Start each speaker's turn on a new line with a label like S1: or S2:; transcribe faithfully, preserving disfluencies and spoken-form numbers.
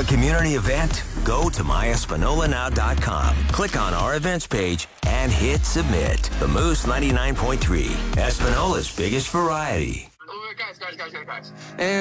S1: a community event? Go to my espanola now dot com. Click on our events page and hit submit. The Moose ninety-nine point three, Espanola's biggest variety.
S2: Guys, guys, guys, guys, guys.
S3: And